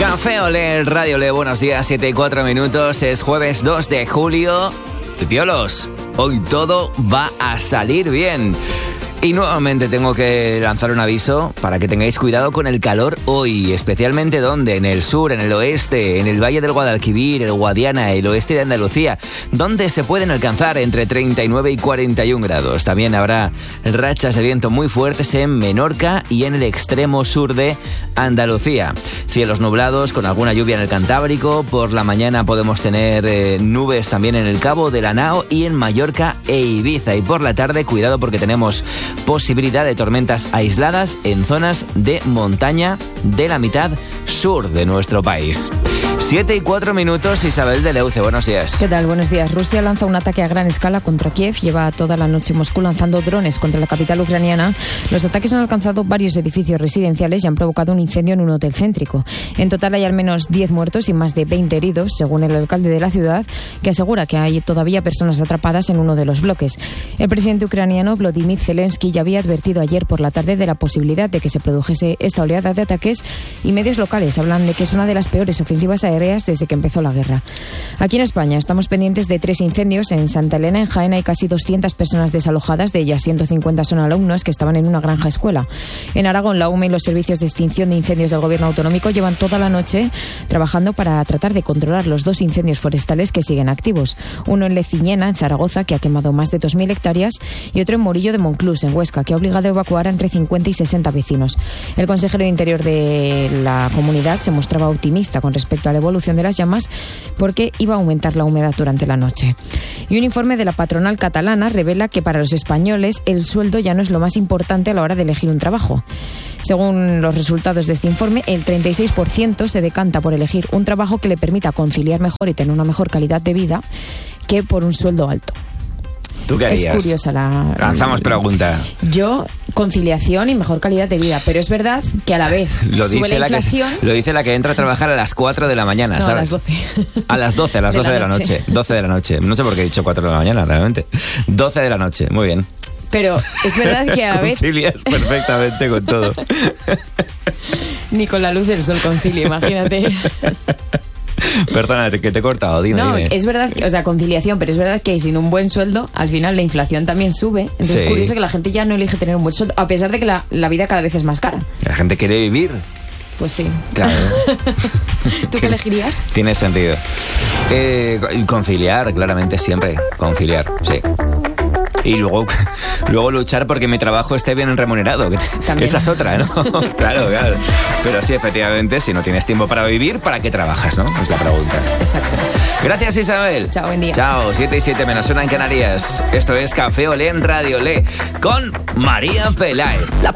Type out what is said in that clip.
Café Olé, Radio Olé, buenos días, 7:04, es jueves 2 de julio. Piolos, hoy todo va a salir bien. Y nuevamente tengo que lanzar un aviso para que tengáis cuidado con el calor hoy, especialmente donde, en el sur, en el oeste, en el Valle del Guadalquivir, el Guadiana, el oeste de Andalucía, donde se pueden alcanzar entre 39 y 41 grados. También habrá rachas de viento muy fuertes en Menorca y en el extremo sur de Andalucía. Cielos nublados con alguna lluvia en el Cantábrico. Por la mañana podemos tener nubes también en el Cabo de la Nao y en Mallorca e Ibiza. Y por la tarde, cuidado porque tenemos posibilidad de tormentas aisladas en zonas de montaña de la mitad sur de nuestro país. 7:04, Isabel de Leuce, buenos días. ¿Qué tal? Buenos días. Rusia lanza un ataque a gran escala contra Kiev. Lleva toda la noche Moscú lanzando drones contra la capital ucraniana. Los ataques han alcanzado varios edificios residenciales y han provocado un incendio en un hotel céntrico. En total hay al menos 10 muertos y más de 20 heridos, según el alcalde de la ciudad, que asegura que hay todavía personas atrapadas en uno de los bloques. El presidente ucraniano, Volodymyr Zelensky, ya había advertido ayer por la tarde de la posibilidad de que se produjese esta oleada de ataques, y medios locales hablan de que es una de las peores ofensivas aéreas desde que empezó la guerra. Aquí en España estamos pendientes de 3 incendios. En Santa Elena, en Jaén, hay casi 200 personas desalojadas, de ellas 150 son alumnos que estaban en una granja escuela. En Aragón, la UME y los servicios de extinción de incendios del gobierno autonómico llevan toda la noche trabajando para tratar de controlar los 2 incendios forestales que siguen activos. Uno en Leciñena, en Zaragoza, que ha quemado más de 2.000 hectáreas, y otro en Morillo de Monclús, en Huesca, que ha obligado a evacuar a entre 50 y 60 vecinos. El consejero de Interior de la comunidad se mostraba optimista con respecto a la evolución de las llamas porque iba a aumentar la humedad durante la noche. Y un informe de la patronal catalana revela que para los españoles el sueldo ya no es lo más importante a la hora de elegir un trabajo. Según los resultados de este informe, el 36% se decanta por elegir un trabajo que le permita conciliar mejor y tener una mejor calidad de vida que por un sueldo alto. ¿Tú qué harías? Es curiosa Lanzamos pregunta. Yo, conciliación y mejor calidad de vida, pero es verdad que a la vez sube la inflación. Lo dice la que entra a trabajar a las 4 de la mañana, no, ¿sabes? A las 12. A las 12 de la noche. 12 de la noche. No sé por qué he dicho 4 de la mañana, realmente. 12 de la noche, muy bien. Pero es verdad que a la vez... Concilias perfectamente con todo. Ni con la luz del sol concilio, imagínate. Perdona, que te he cortado, dime. Es verdad, o sea, conciliación, pero es verdad que sin un buen sueldo, al final la inflación también sube. Entonces es curioso que la gente ya no elige tener un buen sueldo, a pesar de que la vida cada vez es más cara. La gente quiere vivir. Pues sí. Claro. ¿Tú qué elegirías? Tiene sentido. Conciliar, claramente, siempre. Conciliar, sí. Y luego luchar porque mi trabajo esté bien remunerado. También. Esa es otra, ¿no? Claro. Pero sí, efectivamente, si no tienes tiempo para vivir, ¿para qué trabajas, no? Es la pregunta. Exacto. Gracias, Isabel. Chao, buen día. Chao, 7:07 en Canarias. Esto es Café Olé en Radio Olé con María Peláez.